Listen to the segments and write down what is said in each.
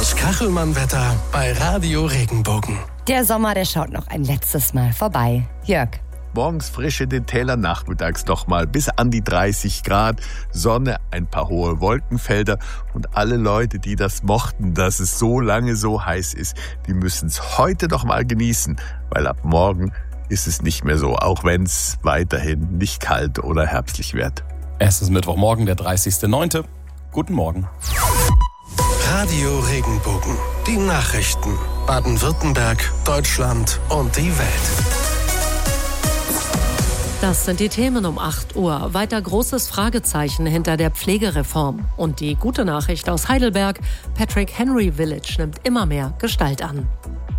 Das Kachelmann-Wetter bei Radio Regenbogen. Der Sommer, der schaut noch ein letztes Mal vorbei. Jörg. Morgens frisch in den Tälern, nachmittags nochmal bis an die 30 Grad, Sonne, ein paar hohe Wolkenfelder und alle Leute, die das mochten, dass es so lange so heiß ist, die müssen es heute noch mal genießen, weil ab morgen ist es nicht mehr so, auch wenn es weiterhin nicht kalt oder herbstlich wird. Es ist Mittwochmorgen, der 30.09. Guten Morgen. Radio Regenbogen. Die Nachrichten. Baden-Württemberg, Deutschland und die Welt. Das sind die Themen um 8 Uhr. Weiter großes Fragezeichen hinter der Pflegereform. Und die gute Nachricht aus Heidelberg: Patrick Henry Village nimmt immer mehr Gestalt an.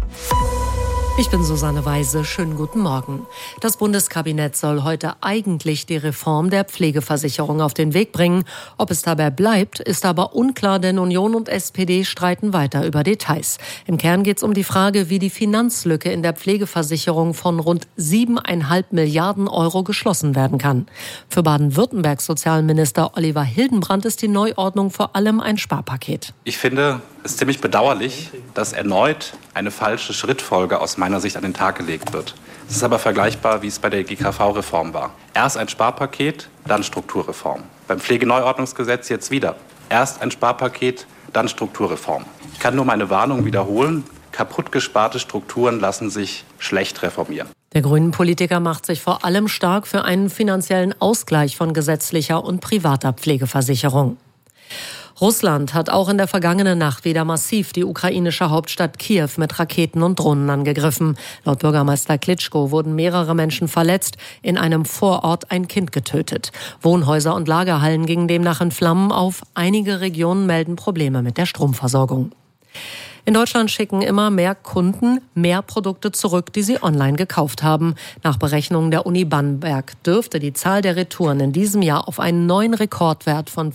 Ich bin Susanne Weise. Schönen guten Morgen. Das Bundeskabinett soll heute eigentlich die Reform der Pflegeversicherung auf den Weg bringen. Ob es dabei bleibt, ist aber unklar, denn Union und SPD streiten weiter über Details. Im Kern geht es um die Frage, wie die Finanzlücke in der Pflegeversicherung von rund 7,5 Milliarden Euro geschlossen werden kann. Für Baden-Württembergs Sozialminister Oliver Hildenbrand ist die Neuordnung vor allem ein Sparpaket. Ich finde es ziemlich bedauerlich, dass erneut eine falsche Schrittfolge aus meiner Sicht an den Tag gelegt wird. Es ist aber vergleichbar, wie es bei der GKV-Reform war. Erst ein Sparpaket, dann Strukturreform. Beim Pflegeneuordnungsgesetz jetzt wieder. Erst ein Sparpaket, dann Strukturreform. Ich kann nur meine Warnung wiederholen: kaputt gesparte Strukturen lassen sich schlecht reformieren. Der Grünen-Politiker macht sich vor allem stark für einen finanziellen Ausgleich von gesetzlicher und privater Pflegeversicherung. Russland hat auch in der vergangenen Nacht wieder massiv die ukrainische Hauptstadt Kiew mit Raketen und Drohnen angegriffen. Laut Bürgermeister Klitschko wurden mehrere Menschen verletzt, in einem Vorort ein Kind getötet. Wohnhäuser und Lagerhallen gingen demnach in Flammen auf. Einige Regionen melden Probleme mit der Stromversorgung. In Deutschland schicken immer mehr Kunden mehr Produkte zurück, die sie online gekauft haben. Nach Berechnungen der Uni Bamberg dürfte die Zahl der Retouren in diesem Jahr auf einen neuen Rekordwert von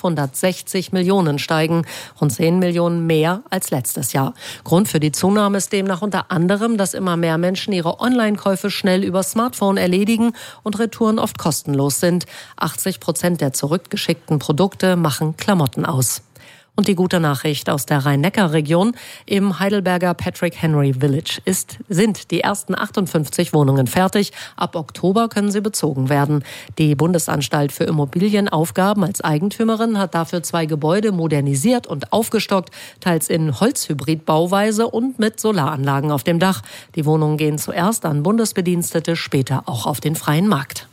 560 Millionen steigen, rund 10 Millionen mehr als letztes Jahr. Grund für die Zunahme ist demnach unter anderem, dass immer mehr Menschen ihre Online-Käufe schnell über Smartphone erledigen und Retouren oft kostenlos sind. 80% der zurückgeschickten Produkte machen Klamotten aus. Und die gute Nachricht aus der Rhein-Neckar-Region: Im Heidelberger Patrick Henry Village sind die ersten 58 Wohnungen fertig. Ab Oktober können sie bezogen werden. Die Bundesanstalt für Immobilienaufgaben als Eigentümerin hat dafür 2 Gebäude modernisiert und aufgestockt, teils in Holzhybrid-Bauweise und mit Solaranlagen auf dem Dach. Die Wohnungen gehen zuerst an Bundesbedienstete, später auch auf den freien Markt.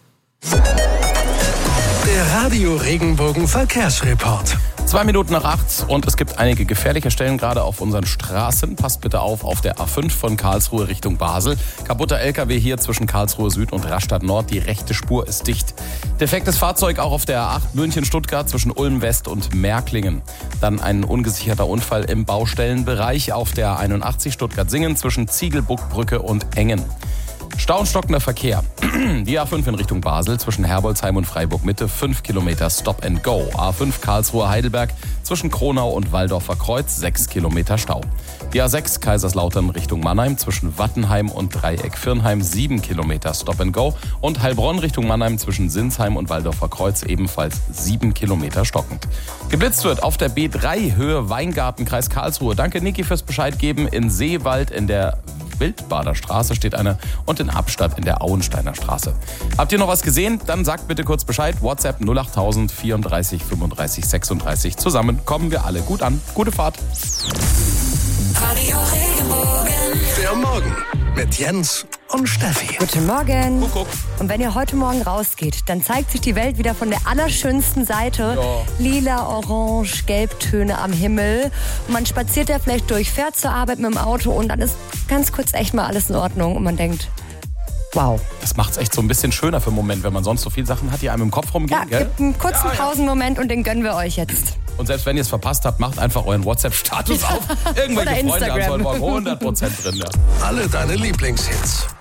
Der Radio Regenbogen Verkehrsreport. 2 Minuten nach 8 und es gibt einige gefährliche Stellen gerade auf unseren Straßen. Passt bitte auf der A5 von Karlsruhe Richtung Basel. Kaputter LKW hier zwischen Karlsruhe Süd und Rastatt Nord. Die rechte Spur ist dicht. Defektes Fahrzeug auch auf der A8 München-Stuttgart zwischen Ulm West und Märklingen. Dann ein ungesicherter Unfall im Baustellenbereich auf der 81 Stuttgart-Singen zwischen Ziegelbuckbrücke und Engen. Stau und stockender Verkehr. Die A5 in Richtung Basel zwischen Herbolzheim und Freiburg Mitte 5 Kilometer Stop and Go. A5 Karlsruhe Heidelberg zwischen Kronau und Walldorfer Kreuz 6 Kilometer Stau. Die A6 Kaiserslautern Richtung Mannheim zwischen Wattenheim und Dreieck Virnheim 7 Kilometer Stop and Go. Und Heilbronn Richtung Mannheim zwischen Sinsheim und Walldorfer Kreuz ebenfalls 7 Kilometer stockend. Geblitzt wird auf der B3 Höhe Weingarten Kreis Karlsruhe. Danke Niki fürs Bescheid geben. In Seewald in der Wildbader Straße steht eine und in Abstadt in der Auensteiner Straße. Habt ihr noch was gesehen? Dann sagt bitte kurz Bescheid. WhatsApp 08000 34 35 36. Zusammen kommen wir alle gut an. Gute Fahrt. Radio Regenbogen. Der Morgen mit Jens und Steffi. Guten Morgen. Kuckuck. Und wenn ihr heute Morgen rausgeht, dann zeigt sich die Welt wieder von der allerschönsten Seite. Ja. Lila, Orange, Gelbtöne am Himmel. Und man spaziert da vielleicht durch, fährt zur Arbeit mit dem Auto und dann ist ganz kurz echt mal alles in Ordnung. Und man denkt, wow. Das macht es echt so ein bisschen schöner für einen Moment, wenn man sonst so viele Sachen hat, die einem im Kopf rumgehen. Ja, Gell? gibt einen kurzen Pausenmoment und den gönnen wir euch jetzt. Und selbst wenn ihr es verpasst habt, macht einfach euren WhatsApp-Status auf. Irgendwelche Oder Freunde haben es Instagram. heute Morgen 100% drin. Ja. Alle deine Lieblingshits.